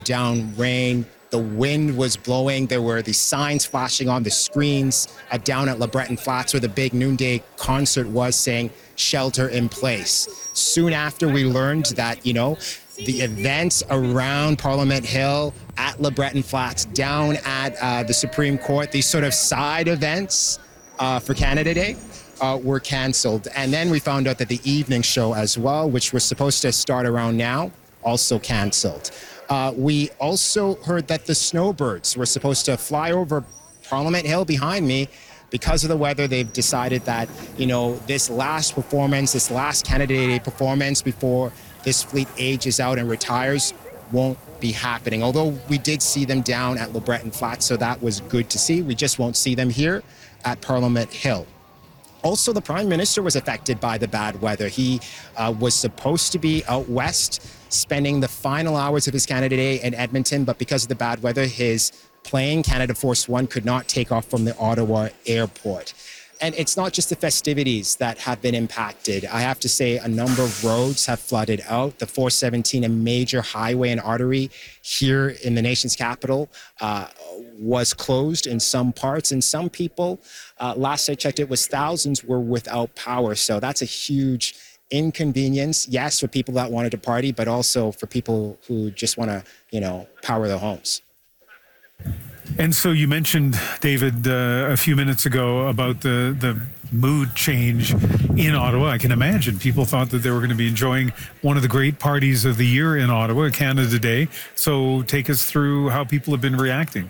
down rain. The wind was blowing. There were these signs flashing on the screens down at LeBreton Flats where the big noonday concert was, saying shelter in place. Soon after, we learned that, the events around Parliament Hill, at LeBreton Flats, down at the Supreme Court, these sort of side events for Canada Day were canceled. And then we found out that the evening show as well, which was supposed to start around now, also canceled. We also heard that the snowbirds were supposed to fly over Parliament Hill behind me. Because of the weather, they've decided that, this last performance, this last Canada Day performance before this fleet ages out and retires won't be happening. Although we did see them down at LeBreton Flats, so that was good to see. We just won't see them here at Parliament Hill. Also, the Prime Minister was affected by the bad weather. He was supposed to be out west, spending the final hours of his Canada Day in Edmonton, but because of the bad weather, his plane, Canada Force One, could not take off from the Ottawa airport. And it's not just the festivities that have been impacted. I have to say a number of roads have flooded out. The 417, a major highway and artery here in the nation's capital, was closed in some parts. And some people, last I checked, it was thousands, were without power. So that's a huge inconvenience, yes, for people that wanted to party, but also for people who just want to, power their homes. And so you mentioned, David, a few minutes ago about the mood change in Ottawa. I can imagine people thought that they were going to be enjoying one of the great parties of the year in Ottawa, Canada Day. So take us through how people have been reacting.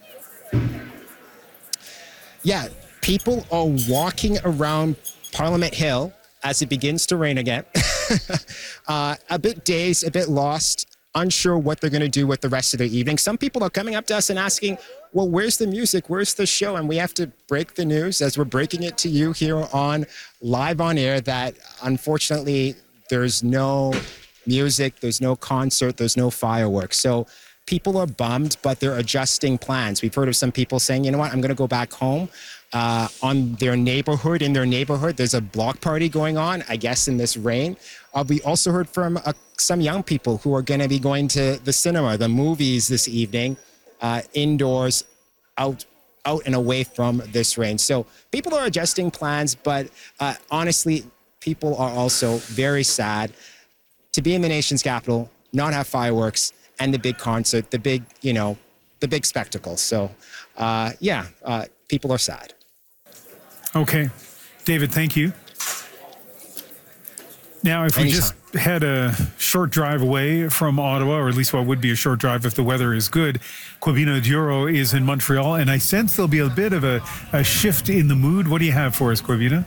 Yeah, people are walking around Parliament Hill as it begins to rain again. A bit dazed, a bit lost, unsure what they're going to do with the rest of their evening. Some people are coming up to us and asking, well, where's the music? Where's the show? And we have to break the news as we're breaking it to you here on Live on Air that unfortunately there's no music, there's no concert, there's no fireworks. So people are bummed, but they're adjusting plans. We've heard of some people saying, you know what, I'm going to go back home. In their neighborhood, there's a block party going on, I guess, in this rain. We also heard from some young people who are going to be going to the cinema, the movies this evening, indoors, out and away from this rain. So people are adjusting plans, but honestly, people are also very sad to be in the nation's capital, not have fireworks, and the big concert, the big spectacle. So, people are sad. Okay. David, thank you. Now, if we just had a short drive away from Ottawa, or at least what would be a short drive if the weather is good, Kwabena Duro is in Montreal, and I sense there'll be a bit of a shift in the mood. What do you have for us, Kwabena?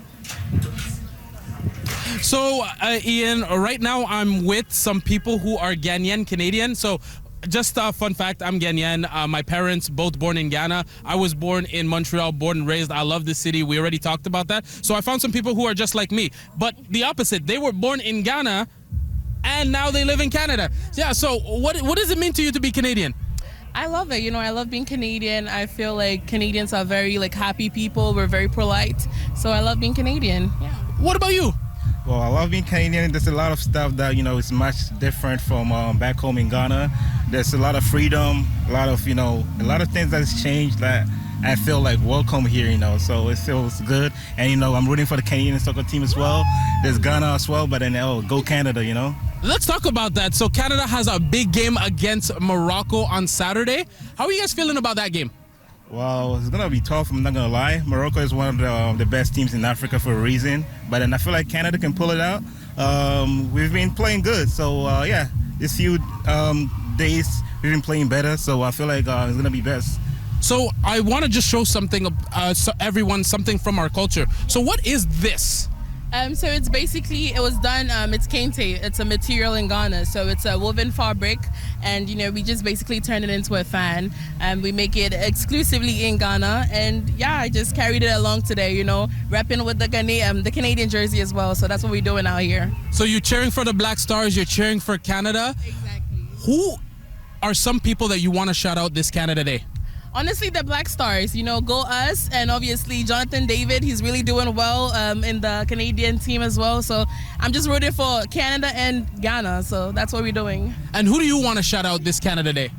So, Ian, right now I'm with some people who are Ghanaian Canadian. So, just a fun fact, I'm Ghanaian. My parents both born in Ghana. I was born in Montreal, born and raised. I love the city. We already talked about that. So I found some people who are just like me. But the opposite, they were born in Ghana and now they live in Canada. Yeah, so what does it mean to you to be Canadian? I love it. I love being Canadian. I feel like Canadians are very happy people. We're very polite. So I love being Canadian. Yeah. What about you? Well, I love being Canadian. There's a lot of stuff that, is much different from back home in Ghana. There's a lot of freedom, a lot of things that's changed that I feel like welcome here, so it feels good. And, I'm rooting for the Canadian soccer team as well. There's Ghana as well, but then, go Canada, Let's talk about that. So Canada has a big game against Morocco on Saturday. How are you guys feeling about that game? Well, it's going to be tough, I'm not going to lie. Morocco is one of the best teams in Africa for a reason. But then I feel like Canada can pull it out. We've been playing good. So, this few days we've been playing better. So I feel like it's going to be best. So I want to just show something, everyone, something from our culture. So what is this? So it's basically, it was done, it's kente. It's a material in Ghana. So it's a woven fabric. And, we just basically turn it into a fan. And we make it exclusively in Ghana. And, I just carried it along today, repping with the Canadian jersey as well. So that's what we're doing out here. So you're cheering for the Black Stars. You're cheering for Canada. Exactly. Who are some people that you want to shout out this Canada Day? Honestly, the Black Stars, go us, and obviously Jonathan David, he's really doing well in the Canadian team as well. So I'm just rooting for Canada and Ghana, so that's what we're doing. And who do you want to shout out this Canada Day?